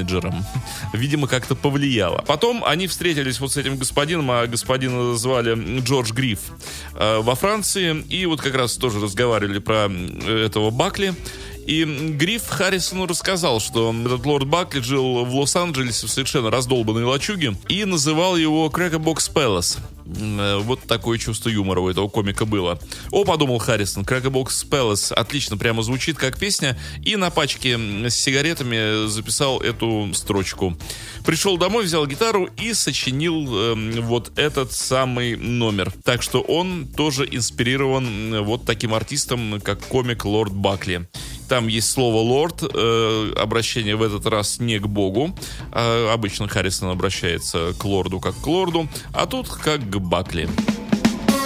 менеджером. Видимо, как-то повлияло. Потом они встретились вот с этим господином, а господина звали Джордж Гриф, во Франции, и вот как раз тоже разговаривали про этого Бакли. И Гриф Харрисону рассказал, что этот лорд Бакли жил в Лос-Анджелесе в совершенно раздолбанной лачуге и называл его Cracker-Box Palace. Вот такое чувство юмора у этого комика было. Подумал Харрисон, Cracker-Box Palace отлично прямо звучит как песня, и на пачке с сигаретами записал эту строчку. Пришел домой, взял гитару и сочинил вот этот самый номер. Так что он тоже инспирирован вот таким артистом, как комик лорд Бакли. Там есть слово «лорд», обращение в этот раз не к богу. Обычно Харрисон обращается к лорду как к лорду, а тут как к Бакли.